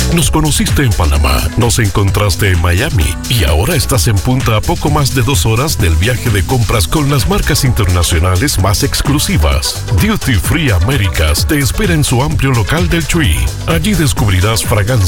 Nos conociste en Panamá, nos encontraste en Miami y ahora estás en Punta a poco más de 2 horas del viaje de compras con las marcas internacionales más exclusivas. Duty Free Américas te espera en su amplio local del Tree. Allí descubrirás fragancias